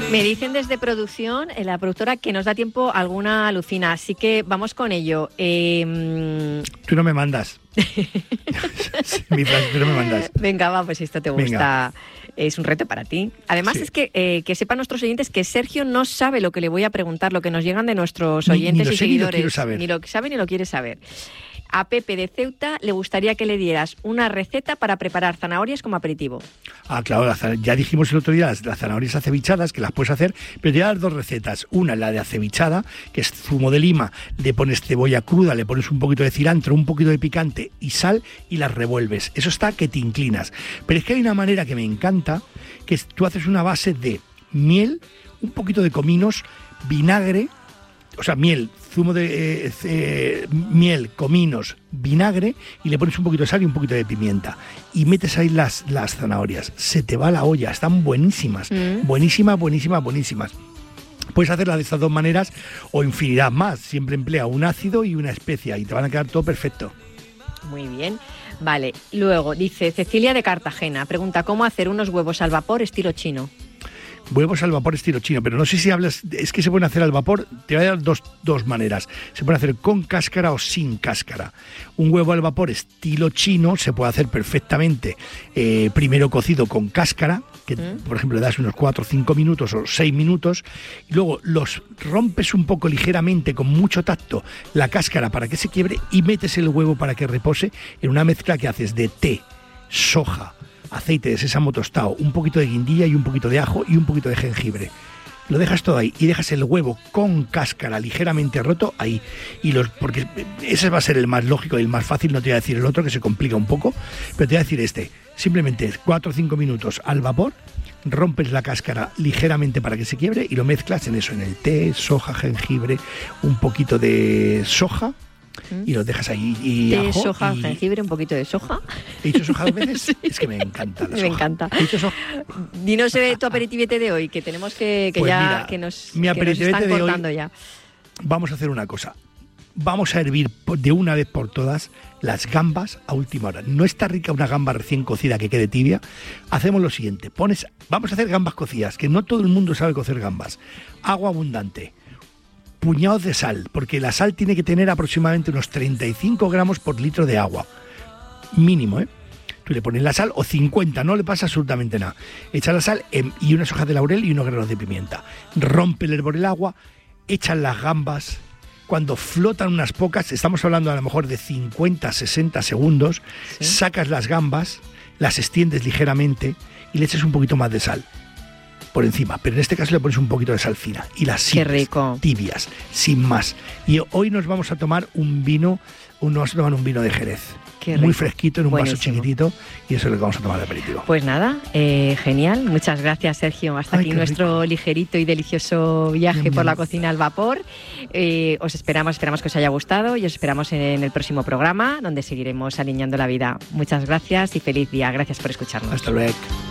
Me dicen desde producción, la productora, que nos da tiempo alguna alucina, así que vamos con ello. Tú no me mandas. Mi frase, tú no me mandas. Venga, va, pues esto te gusta. Venga. Es un reto para ti. Además, sí. Es que sepan nuestros oyentes que Sergio no sabe lo que le voy a preguntar, lo que nos llegan de nuestros oyentes y seguidores. Ni lo sabe ni lo quiere saber. A Pepe de Ceuta le gustaría que le dieras una receta para preparar zanahorias como aperitivo. Ah, claro, ya dijimos el otro día las zanahorias acevichadas, que las puedes hacer, pero te voy a dar dos recetas. Una, la de acevichada, que es zumo de lima, le pones cebolla cruda, le pones un poquito de cilantro, un poquito de picante y sal y las revuelves. Eso está que te inclinas. Pero es que hay una manera que me encanta, que es, tú haces una base de miel, un poquito de cominos, vinagre, o sea, miel, zumo de miel, cominos, vinagre, y le pones un poquito de sal y un poquito de pimienta. Y metes ahí las zanahorias. Se te va la olla, están buenísimas. Buenísimas. Puedes hacerla de estas dos maneras o infinidad más. Siempre emplea un ácido y una especia y te van a quedar todo perfecto. Muy bien. Vale. Luego, dice Cecilia de Cartagena, pregunta, ¿cómo hacer unos huevos al vapor estilo chino? Huevos al vapor estilo chino, pero no sé si hablas, es que se pueden hacer al vapor, te voy a dar dos maneras. Se puede hacer con cáscara o sin cáscara. Un huevo al vapor estilo chino se puede hacer perfectamente primero cocido con cáscara, que por ejemplo le das unos 4 o 5 minutos o 6 minutos, y luego los rompes un poco ligeramente con mucho tacto la cáscara para que se quiebre y metes el huevo para que repose en una mezcla que haces de té, soja, aceite de sésamo tostado, un poquito de guindilla y un poquito de ajo y un poquito de jengibre. Lo dejas todo ahí y dejas el huevo con cáscara ligeramente roto ahí. Porque ese va a ser el más lógico y el más fácil, no te voy a decir el otro que se complica un poco, pero te voy a decir este. Simplemente 4 o 5 minutos al vapor, rompes la cáscara ligeramente para que se quiebre y lo mezclas en eso, en el té, soja, jengibre, un poquito de soja. Y los dejas ahí y té, ajo soja, y... jengibre, un poquito de soja. ¿He dicho soja 2 veces? Sí. Es que me encanta la soja. Me encanta. ¿He dicho soja? Dinos tu aperitivete de hoy, que tenemos que pues ya mira, que nos están cortando ya. Vamos a hacer una cosa. Vamos a hervir de una vez por todas las gambas a última hora. No está rica una gamba recién cocida que quede tibia. Hacemos lo siguiente. Vamos a hacer gambas cocidas, que no todo el mundo sabe cocer gambas. Agua abundante. Puñados de sal, porque la sal tiene que tener aproximadamente unos 35 gramos por litro de agua. Mínimo, ¿eh? Tú le pones la sal, o 50, no le pasa absolutamente nada. Echa la sal y unas hojas de laurel y unos granos de pimienta. Rompe el hervor el agua, echan las gambas. Cuando flotan unas pocas, estamos hablando a lo mejor de 50, 60 segundos, ¿sí? Sacas las gambas, las extiendes ligeramente y le echas un poquito más de sal por encima, pero en este caso le pones un poquito de sal fina y las sirves tibias, sin más. Y hoy nos vamos a tomar un vino de Jerez. Muy fresquito, en un vaso chiquitito, y eso es lo que vamos a tomar de aperitivo. Pues nada, genial. Muchas gracias, Sergio. Hasta aquí nuestro ligerito y delicioso viaje por la cocina al vapor. Esperamos que os haya gustado y os esperamos en el próximo programa, donde seguiremos alineando la vida. Muchas gracias y feliz día. Gracias por escucharnos. Hasta luego.